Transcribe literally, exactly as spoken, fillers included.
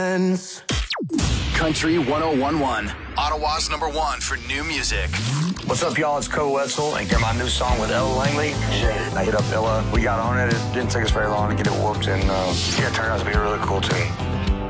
Country one oh one point one, Ottawa's number one for new music. What's up, y'all? It's Cole Wetzel, and get my new song with Ella Langley. I hit up Ella. We got on it. It didn't take us very long to get it whooped, and uh, yeah, it turned out to be a really cool tune.